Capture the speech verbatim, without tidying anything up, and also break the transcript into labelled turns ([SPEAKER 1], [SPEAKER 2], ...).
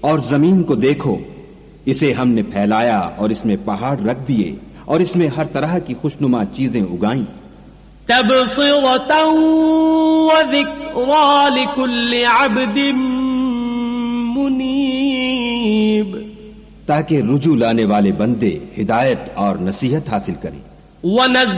[SPEAKER 1] और जमीन को देखो, इसे हमने फैलाया और इसमें पहाड़ रख दिए और इसमें हर तरह की खुशनुमा चीजें उगाई।
[SPEAKER 2] तबसिरतन व ज़िक्रा लिकुल्लि अब्दिन मुनीब,
[SPEAKER 1] ताकि रुजू लाने वाले बंदे हिदायत और नसीहत हासिल करें।